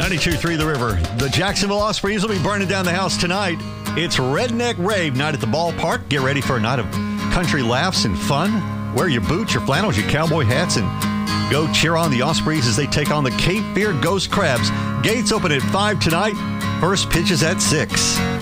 92.3 The River. The Jacksonville Ospreys will be burning down the house tonight. It's Redneck Rave night at the ballpark. Get ready for a night of country laughs and fun. Wear your boots, your flannels, your cowboy hats, and go cheer on the Ospreys as they take on the Cape Fear Ghost Crabs. Gates open at 5 tonight. First pitch is at 6.